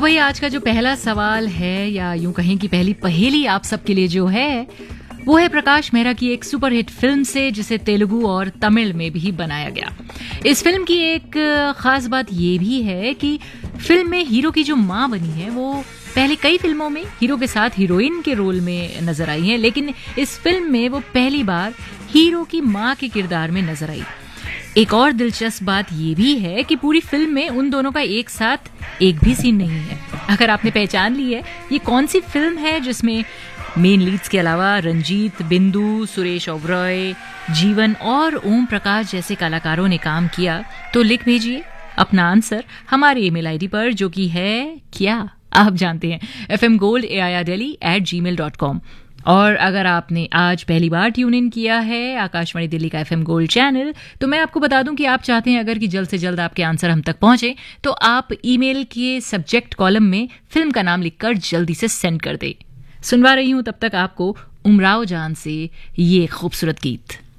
भाई आज का जो पहला सवाल है, या यूं कहें कि पहली पहेली आप सबके लिए जो है, वो है प्रकाश मेहरा की एक सुपरहिट फिल्म से, जिसे तेलुगु और तमिल में भी बनाया गया। इस फिल्म की एक खास बात ये भी है कि फिल्म में हीरो की जो माँ बनी है वो पहले कई फिल्मों में हीरो के साथ हीरोइन के रोल में नजर आई है, लेकिन इस फिल्म में वो पहली बार हीरो की माँ के किरदार में नजर आई। एक और दिलचस्प बात ये भी है कि पूरी फिल्म में उन दोनों का एक साथ एक भी सीन नहीं है। अगर आपने पहचान ली है ये कौन सी फिल्म है जिसमें मेन लीड्स के अलावा रंजीत, बिंदु, सुरेश ओबरॉय, जीवन और ओम प्रकाश जैसे कलाकारों ने काम किया, तो लिख भेजिए अपना आंसर हमारे ईमेल आईडी पर, जो कि है क्या आप जानते हैं, fmgold@gmail.com। और अगर आपने आज पहली बार ट्यून इन किया है आकाशवाणी दिल्ली का FM गोल्ड चैनल, तो मैं आपको बता दूं कि आप चाहते हैं अगर कि जल्द से जल्द आपके आंसर हम तक पहुंचे, तो आप ईमेल के सब्जेक्ट कॉलम में फिल्म का नाम लिखकर जल्दी से सेंड कर दे। सुनवा रही हूं तब तक आपको उमराव जान से ये खूबसूरत गीत।